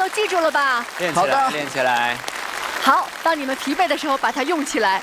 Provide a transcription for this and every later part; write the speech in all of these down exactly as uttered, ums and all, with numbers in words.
都记住了吧？ 练起来，练起来。 好，当你们疲惫的时候，把它用起来。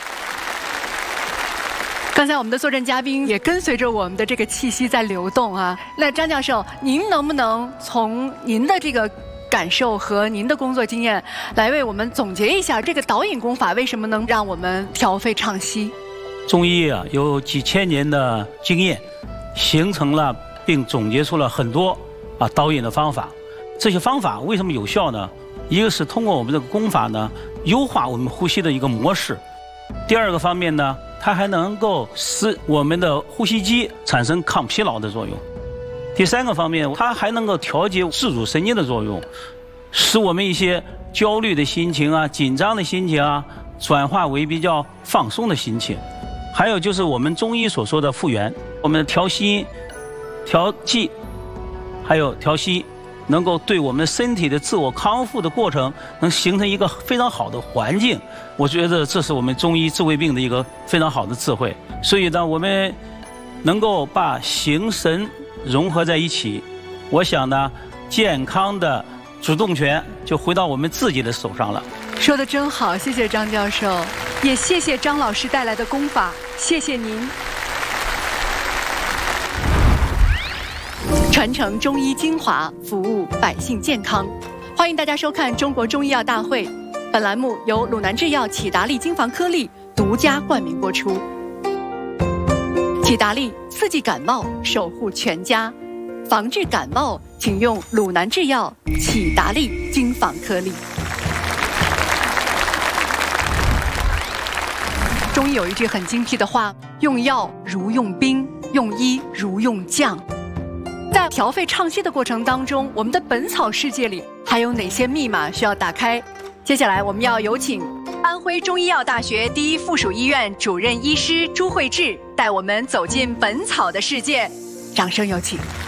刚才我们的坐镇嘉宾也跟随着我们的这个气息在流动啊。那张教授，您能不能从您的这个感受和您的工作经验，来为我们总结一下这个导引功法为什么能让我们调肺畅息？ 中医啊，有几千年的经验，形成了并总结出了很多啊导引的方法。这些方法为什么有效呢？一个是通过我们这个功法呢，优化我们呼吸的一个模式；第二个方面呢，它还能够使我们的呼吸肌产生抗疲劳的作用；第三个方面，它还能够调节自主神经的作用，使我们一些焦虑的心情啊、紧张的心情啊，转化为比较放松的心情。还有就是我们中医所说的复原，我们的调心、调气，还有调息，能够对我们身体的自我康复的过程，能形成一个非常好的环境。我觉得这是我们中医治胃病的一个非常好的智慧。所以呢，我们能够把形神融合在一起，我想呢，健康的主动权就回到我们自己的手上了。 说得真好，谢谢张教授，也谢谢张老师带来的功法，谢谢您。传承中医精华，服务百姓健康。欢迎大家收看《中国中医药大会》，本栏目由鲁南制药启达利金防颗粒独家冠名播出。启达利四季感冒，守护全家。防治感冒，请用鲁南制药启达利金防颗粒。中医有一句很精辟的话：用药如用兵，用医如用将。在调肺畅息的过程当中，我们的本草世界里还有哪些密码需要打开？接下来我们要有请安徽中医药大学第一附属医院主任医师朱慧智带我们走进本草的世界，掌声有请。